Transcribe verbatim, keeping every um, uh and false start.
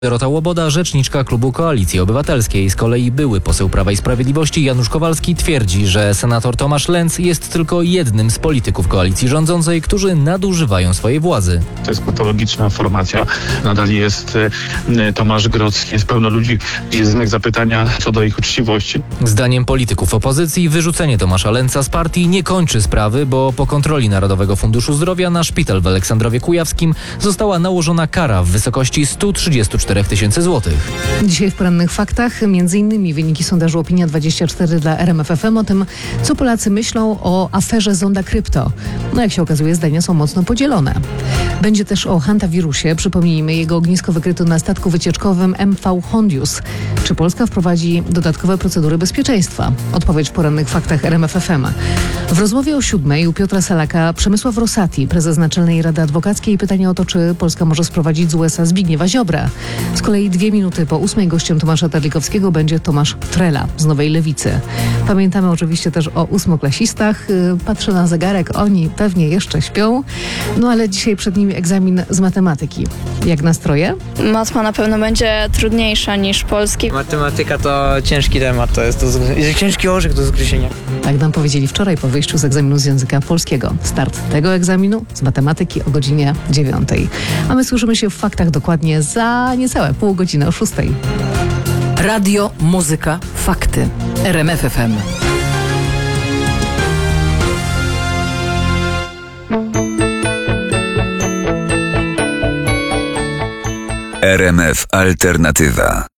Dorota Łoboda, rzeczniczka klubu Koalicji Obywatelskiej. Z kolei były poseł Prawa i Sprawiedliwości Janusz Kowalski twierdzi, że senator Tomasz Lenz jest tylko jednym z polityków koalicji rządzącej, którzy nadużywają swojej władzy. To jest patologiczna formacja. Nadal jest e, Tomasz Grodzki, jest pełno ludzi, jest znak zapytania co do ich uczciwości. Zdaniem polityków opozycji wyrzucenie Tomasza Lenza z partii nie kończy sprawy, bo po kontroli Narodowego Funduszu Zdrowia na szpital w Aleksandrowie Kujawskim została nałożona kara w wysokości sto trzydzieści cztery tysięcy złotych. Dzisiaj w porannych faktach między innymi wyniki sondażu Opinia dwadzieścia cztery dla R M F F M o tym, co Polacy myślą o aferze Zonda Krypto. No jak się okazuje, zdania są mocno podzielone. Będzie też o hantawirusie. Przypomnijmy, jego ognisko wykryto na statku wycieczkowym M V Hondius. Czy Polska wprowadzi dodatkowe procedury bezpieczeństwa? Odpowiedź w porannych faktach R M F F M. W rozmowie o siódmej u Piotra Salaka Przemysław Rosati, prezes Naczelnej Rady Adwokackiej, pytanie o to, czy Polska może sprowadzić z U S A Zbigniewa Ziobrę. Z kolei dwie minuty po ósmej gościem Tomasza Terlikowskiego będzie Tomasz Trela z Nowej Lewicy. Pamiętamy oczywiście też o ósmoklasistach. Patrzę na zegarek, oni pewnie jeszcze śpią. No ale dzisiaj przed nimi egzamin z matematyki. Jak nastroje? Matma na pewno będzie trudniejsza niż polski. Matematyka to ciężki temat, to jest, to jest ciężki orzech do zgryzienia. Tak nam powiedzieli wczoraj po wyjściu z egzaminu z języka polskiego. Start tego egzaminu z matematyki o godzinie dziewiątej. A my słyszymy się w faktach dokładnie za niecałe pół godziny o szóstej. Radio, muzyka, fakty. R M F F M. R M F Alternatywa.